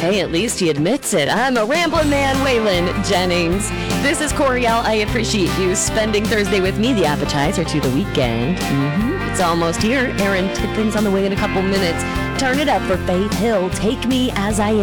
Hey, at least he admits it. I'm a rambling man, Waylon Jennings. This is Coriel. I appreciate you spending Thursday with me, the appetizer to the weekend. It's almost here. Aaron Tipton's on the way in a couple minutes. Turn it up for Faith Hill. Take me as I am.